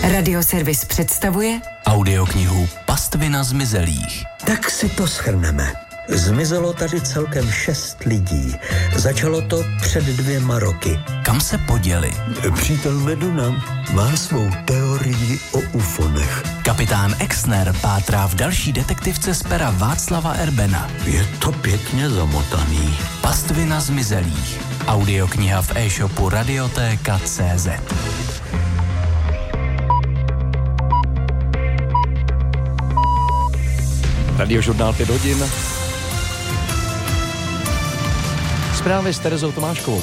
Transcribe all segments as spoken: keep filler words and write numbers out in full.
Radioservis představuje audioknihu Pastvina zmizelých. Tak si to shrneme. Zmizelo tady celkem šest lidí. Začalo to před dvěma roky. Kam se poděli? Přítel Meduna má svou teorii o ufonech. Kapitán Exner pátrá v další detektivce z pera Václava Erbena. Je to pěkně zamotaný. Pastvina zmizelých. Audiokniha v e-shopu Radiotéka tečka cé zet. Radiožurnál pět hodin. Zprávy s Terezou Tomáškovou.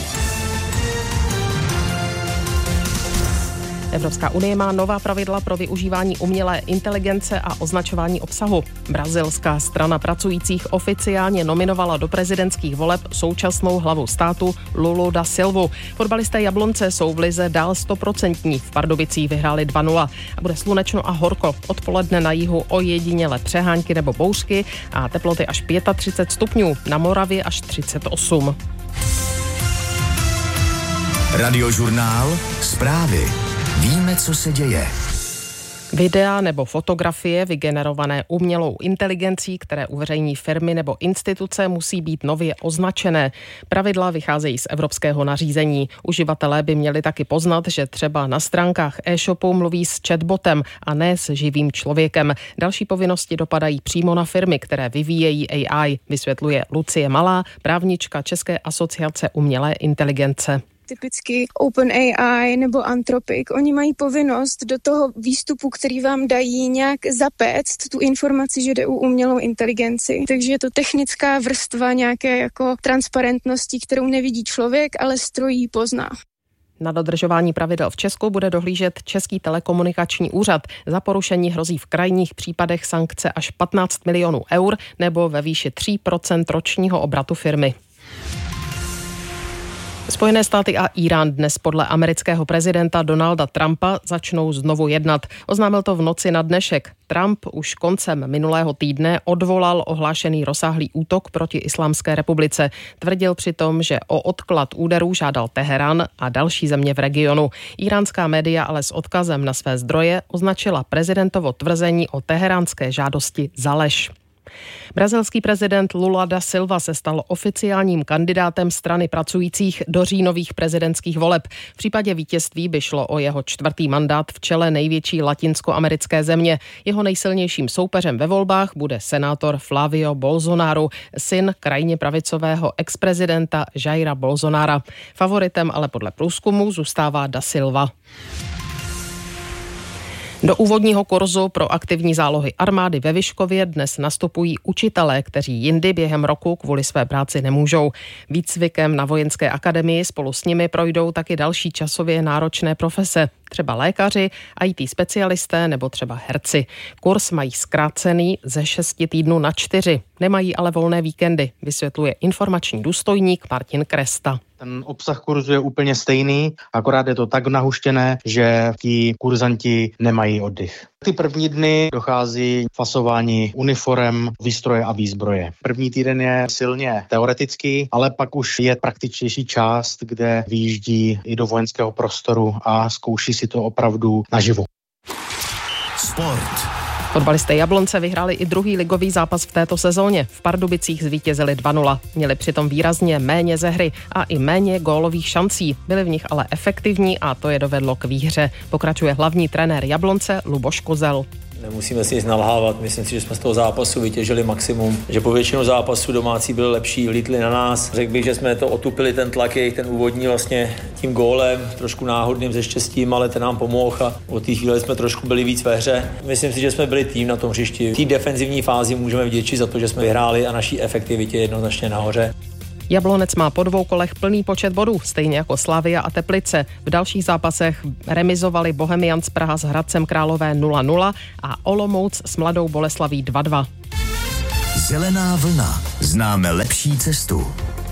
Evropská unie má nová pravidla pro využívání umělé inteligence a označování obsahu. Brazilská strana pracujících oficiálně nominovala do prezidentských voleb současnou hlavu státu Lulu da Silvu. Fotbalisté Jablonce jsou v lize dál stoprocentní. V Pardubicích vyhráli dva nula a bude slunečno a horko. Odpoledne na jihu ojediněle přehánky nebo bouřky a teploty až třicet pět stupňů, na Moravě až třicet osm. Radiožurnál Zprávy. Víme, co se děje. Videa nebo fotografie vygenerované umělou inteligencí, které uveřejní firmy nebo instituce, musí být nově označené. Pravidla vycházejí z evropského nařízení. Uživatelé by měli taky poznat, že třeba na stránkách e-shopu mluví s chatbotem a ne s živým člověkem. Další povinnosti dopadají přímo na firmy, které vyvíjejí A I, vysvětluje Lucie Malá, právnička České asociace umělé inteligence. Typicky OpenAI nebo Anthropic, oni mají povinnost do toho výstupu, který vám dají, nějak zapéct tu informaci, že jde o umělou inteligenci. Takže je to technická vrstva nějaké jako transparentnosti, kterou nevidí člověk, ale stroj ji pozná. Na dodržování pravidel v Česku bude dohlížet Český telekomunikační úřad. Za porušení hrozí v krajních případech sankce až patnáct milionů eur nebo ve výši tři procenta ročního obratu firmy. Spojené státy a Irán dnes podle amerického prezidenta Donalda Trumpa začnou znovu jednat. Oznámil to v noci na dnešek. Trump už koncem minulého týdne odvolal ohlášený rozsáhlý útok proti Islámské republice. Tvrdil přitom, že o odklad úderů žádal Teherán a další země v regionu. Iránská média ale s odkazem na své zdroje označila prezidentovo tvrzení o teheránské žádosti za lež. Brazilský prezident Lula da Silva se stal oficiálním kandidátem strany pracujících do říjnových prezidentských voleb. V případě vítězství by šlo o jeho čtvrtý mandát v čele největší latinskoamerické země. Jeho nejsilnějším soupeřem ve volbách bude senátor Flávio Bolsonaro, syn krajně pravicového exprezidenta Jaira Bolsonara. Favoritem ale podle průzkumu zůstává da Silva. Do úvodního kurzu pro aktivní zálohy armády ve Vyškově dnes nastupují učitelé, kteří jindy během roku kvůli své práci nemůžou. Výcvikem na vojenské akademii spolu s nimi projdou taky další časově náročné profese, třeba lékaři, í té specialisté nebo třeba herci. Kurs mají zkrácený ze šesti týdnů na čtyři, nemají ale volné víkendy, vysvětluje informační důstojník Martin Kresta. Ten obsah kurzu je úplně stejný, akorát je to tak nahuštěné, že ti kurzanti nemají oddych. Ty první dny dochází k fasování uniforem, výstroje a výzbroje. První týden je silně teoretický, ale pak už je praktičtější část, kde vyjíždí i do vojenského prostoru a zkouší si to opravdu naživo. Sport. Fotbalisté Jablonce vyhráli i druhý ligový zápas v této sezóně. V Pardubicích zvítězili dva nula. Měli přitom výrazně méně ze hry a i méně gólových šancí. Byli v nich ale efektivní a to je dovedlo k výhře. Pokračuje hlavní trenér Jablonce Luboš Kozel. Nemusíme si nic nalhávat, myslím si, že jsme z toho zápasu vytěžili maximum, že po většinu zápasu domácí byli lepší, lítli na nás. Řekl bych, že jsme to otupili, ten tlak, ten úvodní vlastně tím gólem, trošku náhodným ze štěstím, ale ten nám pomohl a od té chvíle jsme trošku byli víc ve hře. Myslím si, že jsme byli tým na tom hřišti. V té defenzivní fázi můžeme vděčit za to, že jsme vyhráli a naší efektivitě jednoznačně nahoře. Jablonec má po dvou kolech plný počet bodů, stejně jako Slavia a Teplice. V dalších zápasech remizovali Bohemians Praha s Hradcem Králové nula nula a Olomouc s Mladou Boleslaví dva dva. Zelená vlna. Známe lepší cestu.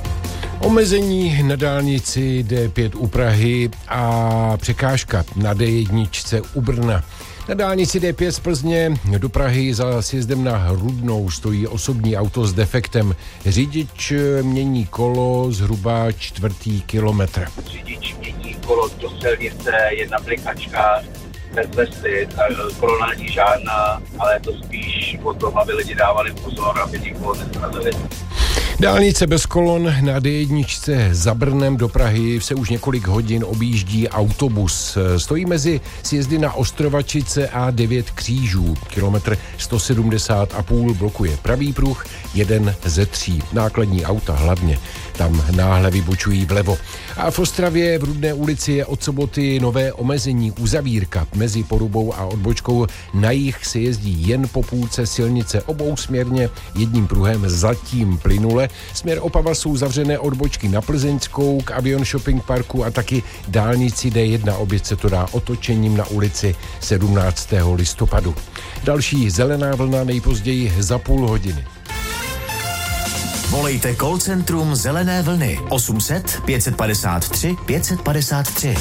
Omezení na dálnici D pět u Prahy a překážka na D jedna u Brna. Na dálnici D pět z Plzně do Prahy za sjezdem na Hrudnou stojí osobní auto s defektem. Řidič mění kolo zhruba čtvrtý kilometr. Řidič mění kolo do silnice, jedna blikačka, bez vesty, korona není žádná, ale je to spíš o tom, aby lidi dávali pozor, aby nikoho nesrazili. Dálnice bez kolon na D jedna za Brnem do Prahy se už několik hodin objíždí autobus. Stojí mezi sjezdy na Ostrovačice a devět křížů. Kilometr sto sedmdesát a půl blokuje pravý pruh, jeden ze tří. Nákladní auta hlavně tam náhle vybočují vlevo. A v Ostravě v Rudné ulici je od soboty nové omezení, uzavírka mezi Porubou a odbočkou. Na jih se jezdí jen po půlce silnice obousměrně, jedním pruhem zatím plynule. Směr Opava jsou zavřené odbočky na Plzeňskou, k Avion Shopping Parku a taky dálnici D jedna. Opět se to dá otočením na ulici sedmnáctého listopadu. Další zelená vlna nejpozději za půl hodiny. Volejte call centrum Zelené vlny osm set pět padesát tři pět padesát tři.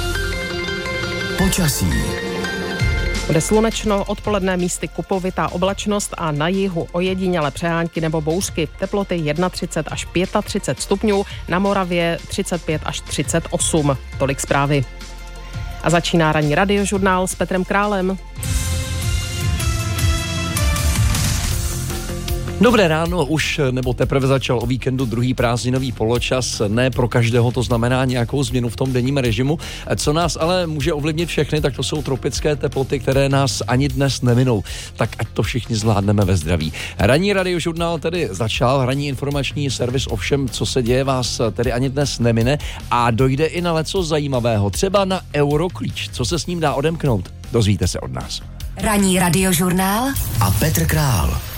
Počasí. Bude slunečno, odpoledne místy kupovitá oblačnost a na jihu ojedinělé přehánky nebo bouřky. Teploty třicet jedna až třicet pět stupňů, na Moravě třicet pět až třicet osm. Tolik zprávy. A začíná ranní radiožurnál s Petrem Králem. Dobré ráno, už nebo teprve začal o víkendu druhý prázdninový poločas. Ne pro každého to znamená nějakou změnu v tom denním režimu. Co nás ale může ovlivnit všechny, tak to jsou tropické teploty, které nás ani dnes neminou. Tak ať to všichni zvládneme ve zdraví. Ranní radiožurnál tedy začal, ranní informační servis o všem, co se děje, vás tedy ani dnes nemine a dojde i na leco zajímavého, třeba na Euroklíč. Co se s ním dá odemknout? Dozvíte se od nás. Ranní radiožurnál a Petr Král.